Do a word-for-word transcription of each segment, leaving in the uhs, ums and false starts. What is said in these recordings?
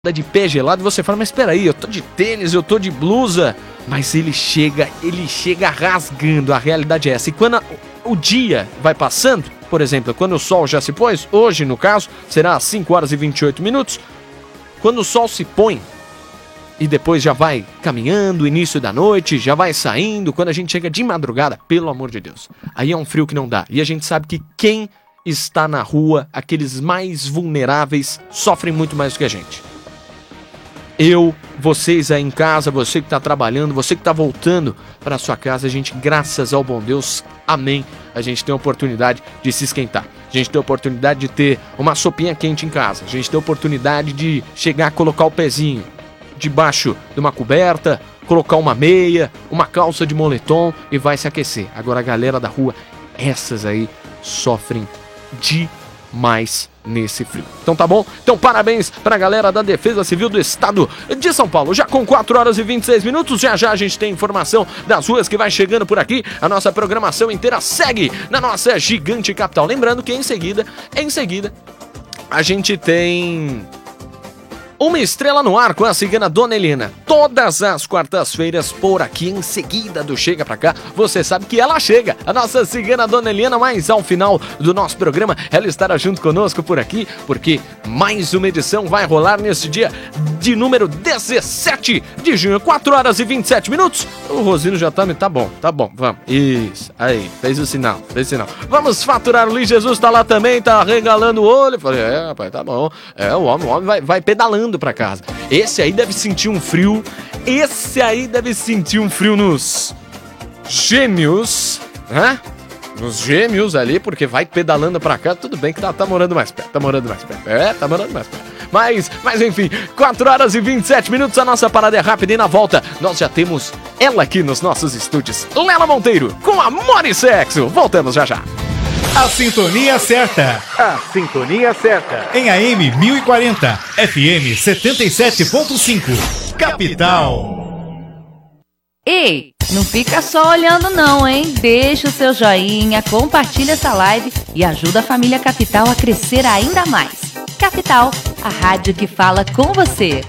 de pé gelado e você fala, mas espera aí, eu tô de tênis, eu tô de blusa, mas ele chega, ele chega rasgando, a realidade é essa. E quando a, o dia vai passando, por exemplo, quando o sol já se pôs, hoje no caso, será às cinco horas e vinte e oito minutos, quando o sol se põe e depois já vai caminhando, início da noite, já vai saindo, quando a gente chega de madrugada, pelo amor de Deus, aí é um frio que não dá. E a gente sabe que quem está na rua, aqueles mais vulneráveis, sofrem muito mais do que a gente. Eu, vocês aí em casa, você que está trabalhando, você que está voltando para sua casa, a gente, graças ao bom Deus, amém, a gente tem a oportunidade de se esquentar. A gente tem a oportunidade de ter uma sopinha quente em casa. A gente tem a oportunidade de chegar, colocar o pezinho debaixo de uma coberta, colocar uma meia, uma calça de moletom e vai se aquecer. Agora a galera da rua, essas aí sofrem demais nesse frio. Então tá bom? Então parabéns pra galera da Defesa Civil do Estado de São Paulo. Já com quatro horas e vinte e seis minutos, já já a gente tem informação das ruas que vai chegando por aqui. A nossa programação inteira segue na nossa gigante capital. Lembrando que em seguida, em seguida, a gente tem Uma Estrela no Ar com a cigana Dona Helena. Todas as quartas-feiras por aqui, em seguida do Chega Pra Cá. Você sabe que ela chega, a nossa cigana Dona Helena, mas ao final do nosso programa ela estará junto conosco por aqui, porque mais uma edição vai rolar nesse dia de número dezessete de junho, quatro horas e vinte e sete minutos. O Rosino já tá, tá bom, tá bom, vamos. Isso, aí, fez o sinal, fez o sinal. Vamos faturar, o Luiz Jesus tá lá também, tá regalando o olho. Falei, é, rapaz, tá bom. É, o homem, o homem vai, vai pedalando pra casa. Esse aí deve sentir um frio, esse aí deve sentir um frio nos gêmeos, né? Nos gêmeos ali, porque vai pedalando pra cá, tudo bem que tá, tá morando mais perto, tá morando mais perto, é, tá morando mais perto. Mas, mas enfim, quatro horas e vinte e sete minutos, a nossa parada é rápida e na volta nós já temos ela aqui nos nossos estúdios, Lela Monteiro, com Amor e Sexo. Voltamos já já. A sintonia certa. A sintonia certa. Em A M mil e quarenta, F M setenta e sete ponto cinco. Capital. Ei, não fica só olhando não, hein? Deixa o seu joinha, compartilha essa live e ajuda a família Capital a crescer ainda mais. Capital, a rádio que fala com você.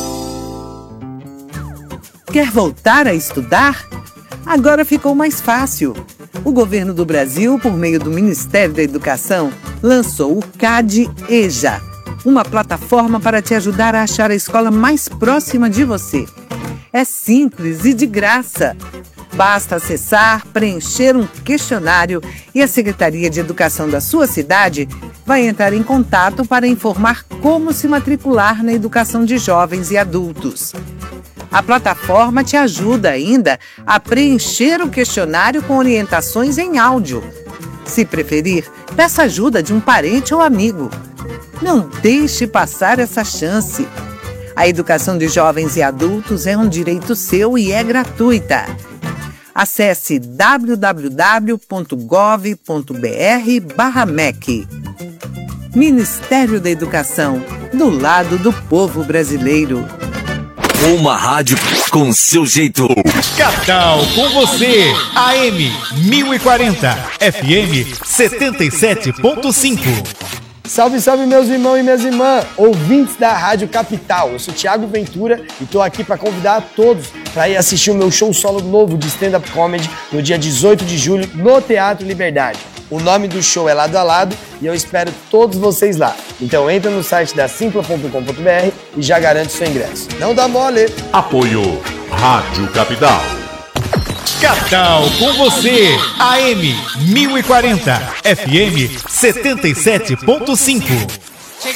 Quer voltar a estudar? Agora ficou mais fácil. O governo do Brasil, por meio do Ministério da Educação, lançou o CAD-EJA, uma plataforma para te ajudar a achar a escola mais próxima de você. É simples e de graça. Basta acessar, preencher um questionário e a Secretaria de Educação da sua cidade vai entrar em contato para informar como se matricular na educação de jovens e adultos. A plataforma te ajuda ainda a preencher o questionário com orientações em áudio. Se preferir, peça ajuda de um parente ou amigo. Não deixe passar essa chance. A educação de jovens e adultos é um direito seu e é gratuita. Acesse w w w ponto gov ponto b r barra M E C. Ministério da Educação, do lado do povo brasileiro. Uma rádio com seu jeito. Capital com você. A M mil e quarenta, F M setenta e sete ponto cinco. Salve, salve meus irmãos e minhas irmãs, ouvintes da Rádio Capital. Eu sou Thiago Ventura e estou aqui para convidar a todos para ir assistir o meu show solo novo de stand-up comedy no dia dezoito de julho no Teatro Liberdade. O nome do show é Lado a Lado e eu espero todos vocês lá. Então entra no site da simpla ponto com ponto b r e já garante seu ingresso. Não dá mole! Apoio Rádio Capital. Capital com você. A M mil e quarenta, F M setenta e sete ponto cinco.